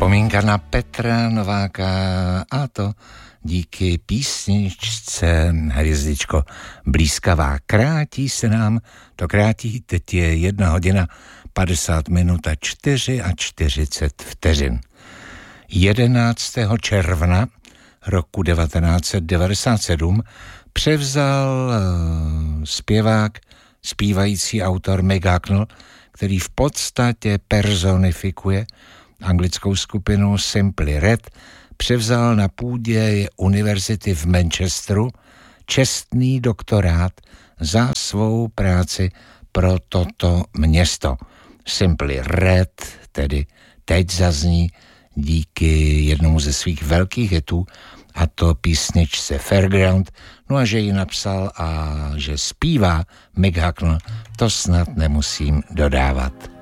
Vzpomínka na Petra Nováka, a to díky písničce Hvězdičko blízkavá. Krátí se nám, to krátí, teď je 1 hodina 50 minut a 44 vteřin. 11. června roku 1997 převzal zpěvák, zpívající autor Mick Hucknall, který v podstatě personifikuje anglickou skupinu Simply Red, převzal na půdě univerzity v Manchesteru čestný doktorát za svou práci pro toto město. Simply Red tedy teď zazní díky jednomu ze svých velkých hitů, a to písničce Fairground. No a že ji napsal a že zpívá Mick Hucknall, to snad nemusím dodávat.